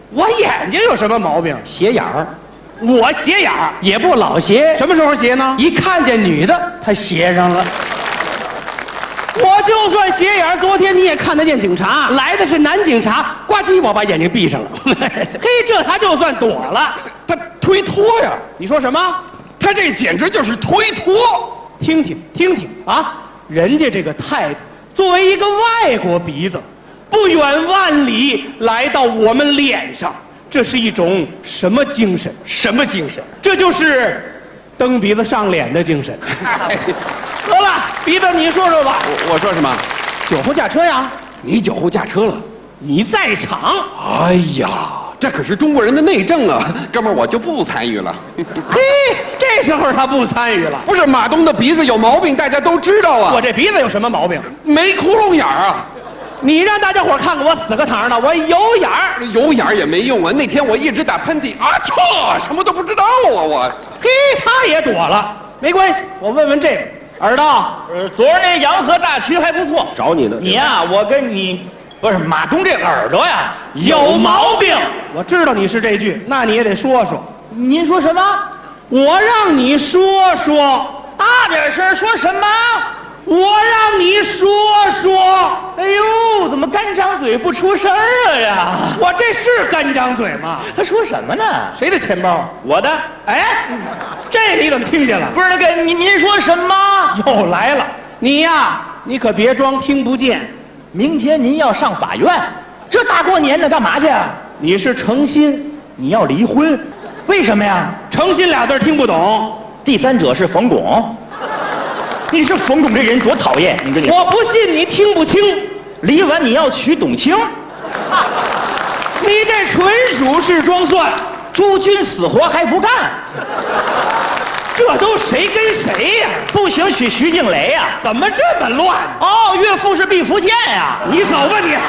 我眼睛有什么毛病？ 斜眼儿， 我斜眼儿， 也不老斜， 什么时候斜呢？ 一看见女的，他斜上了。 我就算斜眼儿，昨天你也看得见警察， 来的是男警察，呱唧，我把眼睛闭上了。 嘿，这他就算躲了。 他推脱呀！ 你说什么？ 他这简直就是推脱。 听听听听啊，人家这个态度，作为一个外国鼻子，不远万里来到我们脸上，这是一种什么精神？ 什么精神？ 这就是蹬鼻子上脸的精神。得了，鼻子你说说吧。 我说什么？ 酒后驾车呀？ 你酒后驾车了？ 你在场？ 哎呀，这可是中国人的内政啊，哥们儿，我就不参与了。 嘿，这时候他不参与了。 不是马东的鼻子有毛病，大家都知道啊。 我这鼻子有什么毛病？ 没窟窿眼儿啊。 你让大家伙看看我死个堂的，我有眼儿。 有眼儿也没用啊！那天我一直打喷嚏，啊操，什么都不知道啊我。 嘿，他也躲了，没关系，我问问这个耳朵。 昨儿那洋河大曲还不错， 找你呢。 你呀，我跟你不是马东这耳朵呀有毛病。 我知道你是这句，那你也得说说。 您说什么？ 我让你说说， 大点声，说什么？ 我让你说说。 哎呦，怎么干张嘴不出声儿呀？ 我这是干张嘴吗？ 他说什么呢？ 谁的钱包？ 我的。 哎，这你怎么听见了？ 不是那个您说什么？ 又来了，你呀，你可别装听不见。 明天您要上法院，这大过年的干嘛去？ 你是诚心， 你要离婚，为什么呀？ 诚心俩字听不懂。 第三者是冯巩。你是冯巩这人多讨厌，你这里。 我不信你听不清。 离完你要娶董卿， 你这纯属是装蒜。 朱军死活还不干， 这都谁跟谁呀？ 不行，娶徐静蕾呀？ 怎么这么乱？ 哦，岳父是毕福剑呀？ 你走吧你。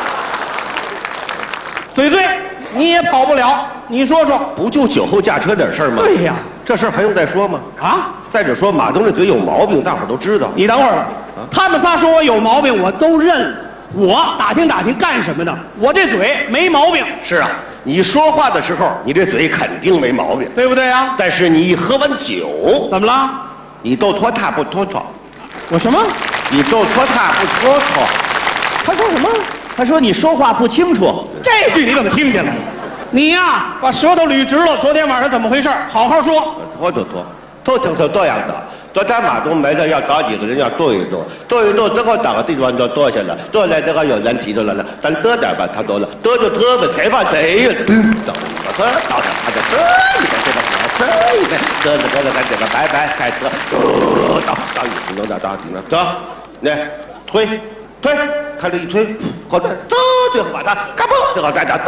嘴嘴，你也跑不了，你说说。 不就酒后驾车点事儿吗？ 对呀， 这事儿还用再说吗？ 啊！ 再者说，马东这嘴有毛病，大伙儿都知道。 你等会儿吧，他们仨说我有毛病，我都认了。我打听打听干什么的？我这嘴没毛病。 是啊，你说话的时候，你这嘴肯定没毛病， 对不对啊？ 但是你一喝完酒， 怎么了？ 你都拖沓不拖沓？ 我什么？ 你都拖沓不拖沓？ 他说什么？ 他说你说话不清楚。 这句你怎么听见了？你呀，把舌头捋直了。昨天晚上怎么回事？好好说。 拖成这样的。昨天马东没了，要找几个人要对一对之后打个地方就坐下了，坐下来这个有人提出来了，咱得点吧，他多了，得就得吧，谁怕谁呀？到他就这一个这个好，这一个得了，咱这个拜拜开车，到一分钟走，来推，开了一推，后边走，最后把他嘎嘣，最后再打，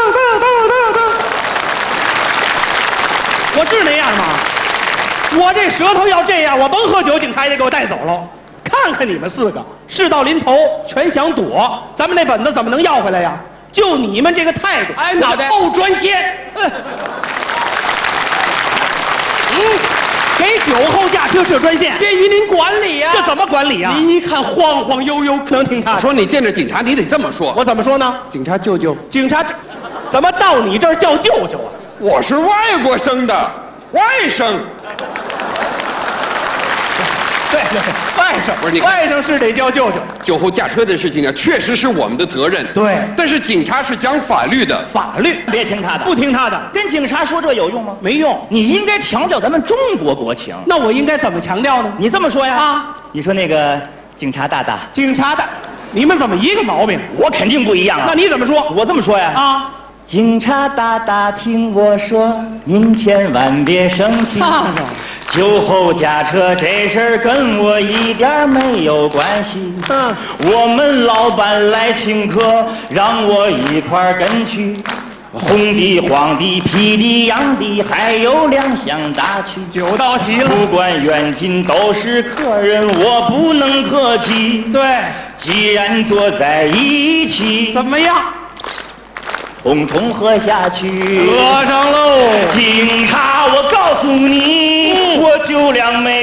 我是那样吗？我这舌头要这样，我甭喝酒，警察也得给我带走了。看看你们四个，事到临头全想躲，咱们那本子怎么能要回来呀？就你们这个态度，哎，脑袋后专线，给酒后驾车设专线，这与您管理呀？这怎么管理呀？您一看晃晃悠悠，能听他说你见着警察，你得这么说。 我怎么说呢？ 警察舅舅， 警察这怎么到你这儿叫舅舅啊？ 我是外国生的，外甥。 对，外甥不是你外甥是得叫舅舅。 酒后驾车的事情啊，确实是我们的责任。 对， 但是警察是讲法律的， 法律别听他的， 不听他的， 跟警察说这有用吗？ 没用。 你应该强调咱们中国国情。 那我应该怎么强调呢？ 你这么说呀？ 啊， 你说那个警察大大， 警察的，你们怎么一个毛病？ 我肯定不一样啊。 那你怎么说？ 我这么说呀？ 啊， 警察大大听我说，您千万别生气。 唱唱。 酒后驾车这事儿跟我一点没有关系。我们老板来请客，让我一块儿跟去。红的、黄的、啤的、洋的，还有2箱大曲。 酒到齐了， 不管远近都是客人，我不能客气。 对， 既然坐在一起， 怎么样？ 统统喝下去， 喝上喽！ 警察，我告诉你，我酒量没